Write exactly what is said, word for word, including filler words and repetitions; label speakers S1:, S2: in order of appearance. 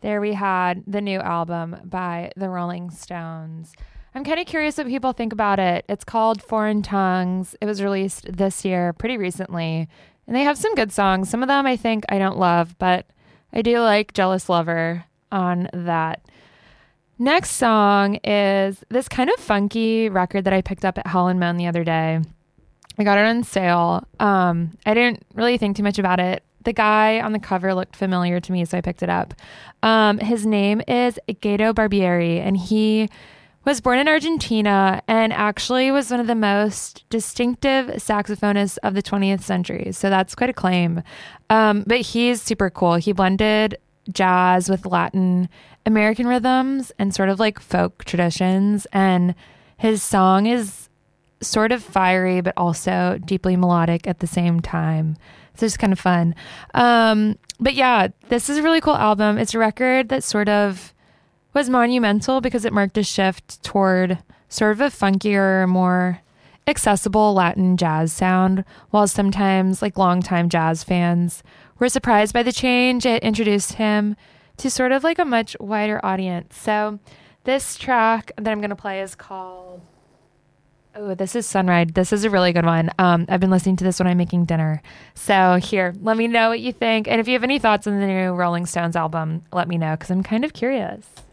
S1: there we had the new album by the Rolling Stones. I'm kind of curious what people think about it. It's called Foreign Tongues. It was released this year, pretty recently. And they have some good songs. Some of them I think I don't love, but I do like Jealous Lover on that. Next song is this kind of funky record that I picked up at Hall and Moan the other day. I got it on sale. Um, I didn't really think too much about it. The guy on the cover looked familiar to me, so I picked it up. Um, his name is Gato Barbieri, and he was born in Argentina and actually was one of the most distinctive saxophonists of the twentieth century. So that's quite a claim. Um, but he's super cool. He blended jazz with Latin American rhythms and sort of like folk traditions. And his song is sort of fiery, but also deeply melodic at the same time. So it's kind of fun. Um, but yeah, this is a really cool album. It's a record that sort of was monumental because it marked a shift toward sort of a funkier, more accessible Latin jazz sound, while sometimes like longtime jazz fans were surprised by the change. It introduced him to sort of like a much wider audience. So this track that I'm going to play is called, oh, this is Sunride. This is a really good one. Um, I've been listening to this when I'm making dinner. So here, let me know what you think. And if you have any thoughts on the new Rolling Stones album, let me know because I'm kind of curious.